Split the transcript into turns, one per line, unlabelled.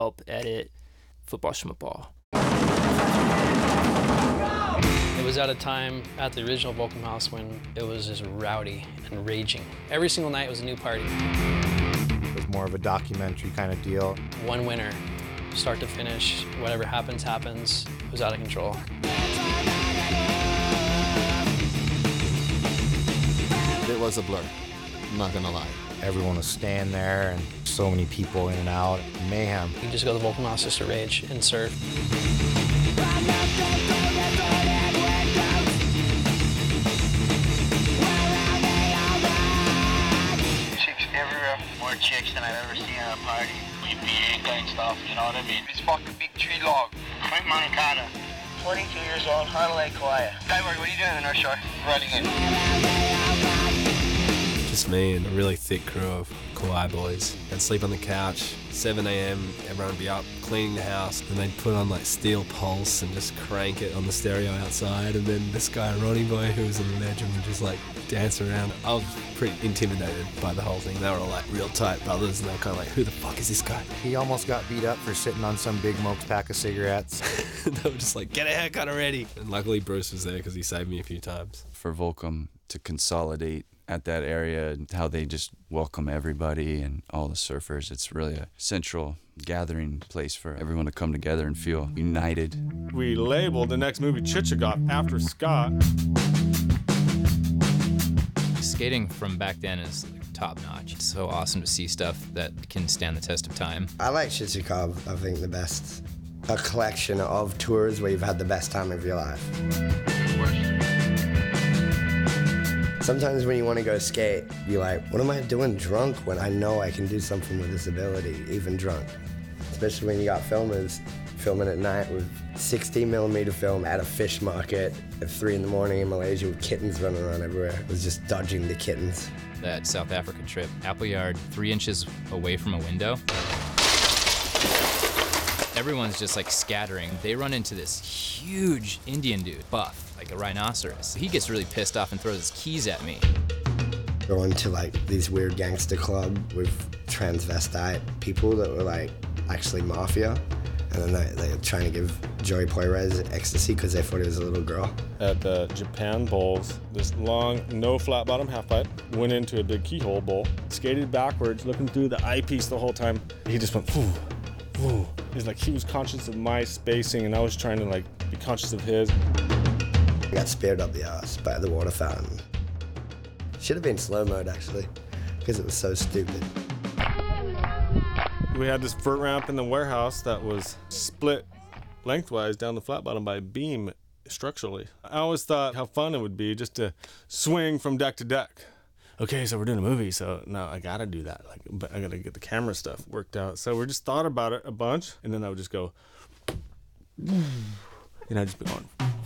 help edit Football Schmootball. It was at a time at the original Volcom House when it was just rowdy and raging. Every single night was a new party.
It was more of a documentary kind of deal.
One winner, start to finish, whatever happens, happens. It was out of control.
It was a blur, I'm not gonna lie.
Everyone was staying there, and so many people in and out. Mayhem.
You just go to the Volcom House just to rage and surf.
Chicks everywhere, more chicks than I've ever seen at a party. We beer kind stuff, you know what I mean? This fucking big tree log. Point Moncada. 22 years old, Honolulu, Lake Kauai. Cyborg, what are you doing in the North Shore? Running in.
Just me and a really thick crew of Kauai boys. I'd sleep on the couch, 7 a.m, everyone would be up cleaning the house, and they'd put on like Steel Pulse and just crank it on the stereo outside, and then this guy, Ronnie Boy, who was a legend, would just like dance around. I was pretty intimidated by the whole thing. They were all like real tight brothers, and they were kind of like, who the fuck is this guy?
He almost got beat up for sitting on some big moped pack of cigarettes.
They were just like, get a haircut already. And luckily Bruce was there because he saved me a few times.
For Volcom to consolidate at that area and how they just welcome everybody and all the surfers, it's really a central gathering place for everyone to come together and feel united.
We labeled the next movie Chichagof after Scott.
Skating from back then is top notch. It's so awesome to see stuff that can stand the test of time.
I like Chichikov, I think the best. A collection of tours where you've had the best time of your life. Sometimes when you want to go skate, you're like, what am I doing drunk when I know I can do something with this ability, even drunk? Especially when you got filmers filming at night with 16mm film at a fish market at 3 in the morning in Malaysia with kittens running around everywhere. It was just dodging the kittens.
That South Africa trip, Appleyard, 3 inches away from a window. Everyone's just like scattering. They run into this huge Indian dude, buff, like a rhinoceros. He gets really pissed off and throws his keys at me.
Going to like these weird gangster club with transvestite people that were like actually mafia. And then they were trying to give Joey Poirez ecstasy because they thought it was a little girl.
At the Japan Bowls, this long, no flat bottom half pipe went into a big keyhole bowl, skated backwards, looking through the eyepiece the whole time. He just went, whoo, whoo. It's like he was conscious of my spacing and I was trying to like be conscious of his.
I got speared up the ass by the water fountain. Should have been slow mode actually, because it was so stupid.
We had this vert ramp in the warehouse that was split lengthwise down the flat bottom by a beam structurally. I always thought how fun it would be just to swing from deck to deck. Okay, so we're doing a movie, so now I gotta do that. Like, but I gotta get the camera stuff worked out. So we just thought about it a bunch, and then I would just go, and I'd just be going.